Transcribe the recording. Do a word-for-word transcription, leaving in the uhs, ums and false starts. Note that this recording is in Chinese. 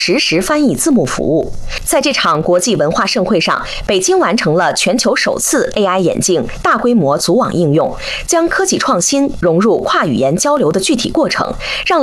实时翻译字幕服务。在这场国际文化盛会上，北京完成了全球首次 A I 眼镜大规模组网应用，将科技创新融入跨语言交流的具体过程，让